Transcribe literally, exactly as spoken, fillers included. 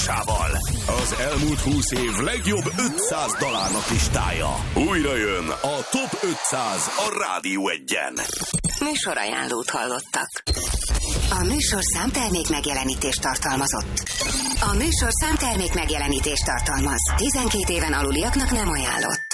párosításával. Az elmúlt húsz év legjobb ötszáz dalárnak listája. Újra jön a Top ötszáz a Rádió Egyen. Műsorajánlót hallottak. A műsor számtermék megjelenítést tartalmazott. A műsor számtermék megjelenítést tartalmaz. tizenkét éven aluliaknak nem ajánlott.